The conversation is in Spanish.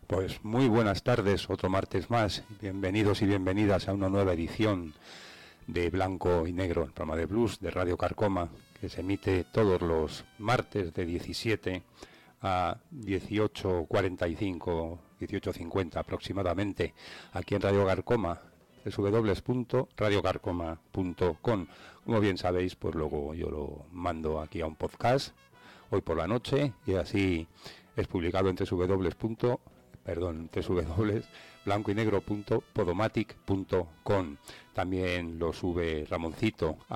Pues muy buenas tardes, otro martes más. Bienvenidos y bienvenidas a una nueva edición de Blanco y Negro, el programa de blues de Radio Carcoma, que se emite todos los martes de 17 a 18:45, 18:50 aproximadamente, aquí en Radio Carcoma, www.radiocarcoma.com. Como bien sabéis, pues luego yo lo mando aquí a un podcast hoy por la noche y así es publicado en www.blancoynegro.podomatic.com. También lo sube Ramoncito